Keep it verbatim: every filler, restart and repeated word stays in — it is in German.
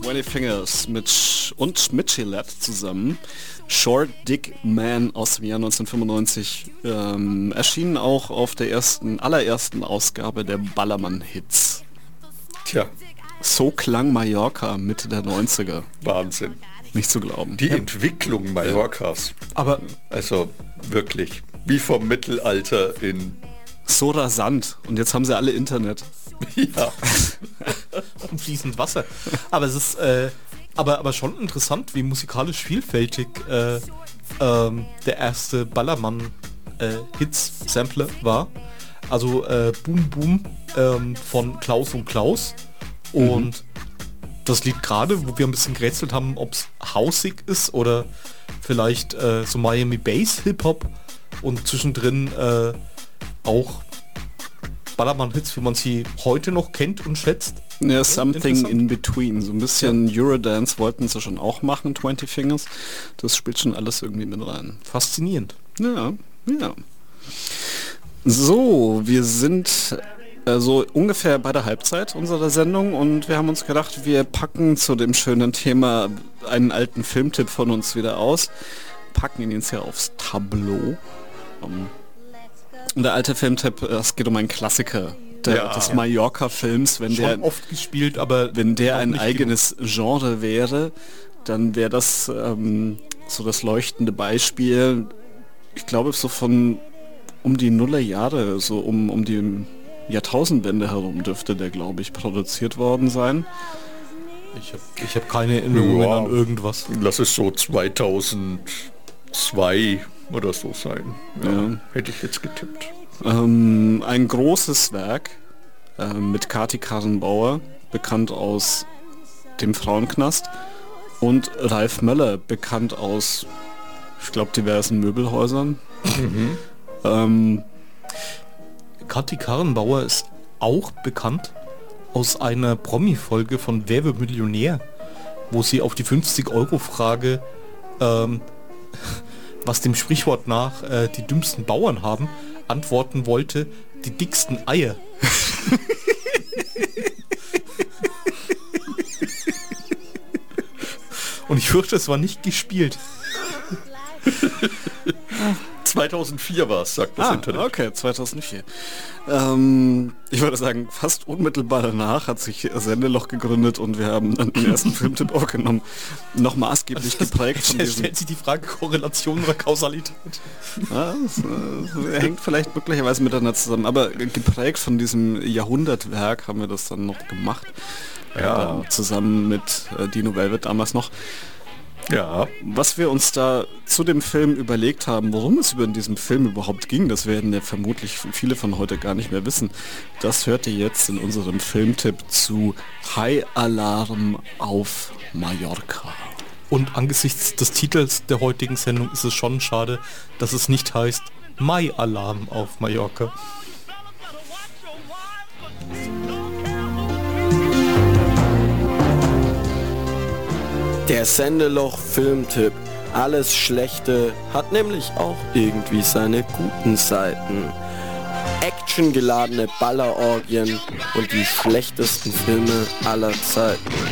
twenty Fingers mit und mit Gillette zusammen. Short Dick Man aus dem Jahr neunzehnhundertfünfundneunzig, ähm, erschienen auch auf der ersten, allerersten Ausgabe der Ballermann-Hits. Tja. So klang Mallorca Mitte der neunziger. Wahnsinn. Nicht zu glauben. Die ja. Entwicklung Mallorcas. Aber also wirklich, wie vom Mittelalter in... So rasant. Und jetzt haben sie alle Internet. Ja. Und fließend Wasser. Aber es ist äh, aber, aber schon interessant, wie musikalisch vielfältig äh, ähm, der erste Ballermann-Hits-Sampler äh, war. Also äh, Boom Boom ähm, von Klaus und Klaus. Und mhm. das Lied gerade, wo wir ein bisschen gerätselt haben, ob es hausig ist oder vielleicht äh, so Miami Bass Hip-Hop und zwischendrin äh, auch Ballermann-Hits, wie man sie heute noch kennt und schätzt. Ja, something in between. So ein bisschen ja. Eurodance wollten sie schon auch machen, twenty Fingers. Das spielt schon alles irgendwie mit rein. Faszinierend. Ja, ja. So, wir sind also ungefähr bei der Halbzeit unserer Sendung und wir haben uns gedacht, wir packen zu dem schönen Thema einen alten Filmtipp von uns wieder aus, packen ihn jetzt hier aufs Tableau. Um, Und der alte Filmtipp, es geht um einen Klassiker der, ja, des Mallorca-Films. Wenn schon der oft gespielt, aber wenn der ein eigenes genug. Genre wäre, dann wäre das ähm, so das leuchtende Beispiel. Ich glaube so von um die Nullerjahre, so um, um die Jahrtausendwende herum dürfte der, glaube ich, produziert worden sein. Ich habe ich hab keine Erinnerungen ja, an irgendwas. Lass es so zweitausendzwei oder so sein. Ja, ja. Hätte ich jetzt getippt. Ähm, ein großes Werk äh, mit Kati Karrenbauer, bekannt aus dem Frauenknast, und Ralf Möller, bekannt aus, ich glaube, diversen Möbelhäusern. Mhm. ähm, Kati Karrenbauer ist auch bekannt aus einer Promi-Folge von Wer wird Millionär, wo sie auf die fünfzig-Euro-Frage ähm, was dem Sprichwort nach äh, die dümmsten Bauern haben, antworten wollte, die dicksten Eier. Und ich fürchte, es war nicht gespielt. zweitausendvier war es, sagt das ah, Internet. Okay, zweitausendvier. Ähm, ich würde sagen, fast unmittelbar danach hat sich Sendeloch gegründet und wir haben dann den ersten Filmtipp aufgenommen. Noch maßgeblich also geprägt von diesem... Stellt sich die Frage Korrelation oder Kausalität? Ja, das, das hängt vielleicht möglicherweise miteinander zusammen, aber geprägt von diesem Jahrhundertwerk haben wir das dann noch gemacht. Ja. Äh, zusammen mit äh, Dino Velvet damals noch. Ja, was wir uns da zu dem Film überlegt haben, worum es über in diesem Film überhaupt ging, das werden ja vermutlich viele von heute gar nicht mehr wissen. Das hört ihr jetzt in unserem Filmtipp zu High Alarm auf Mallorca. Und angesichts des Titels der heutigen Sendung ist es schon schade, dass es nicht heißt My Alarm auf Mallorca. Der Sendeloch Filmtipp. Alles Schlechte hat nämlich auch irgendwie seine guten Seiten. Actiongeladene Ballerorgien und die schlechtesten Filme aller Zeiten.